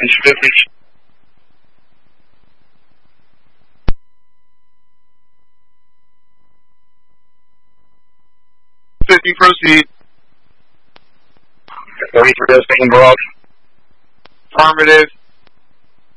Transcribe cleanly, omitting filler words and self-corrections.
It's 50. 50, proceed. 33 is taking garage. Affirmative.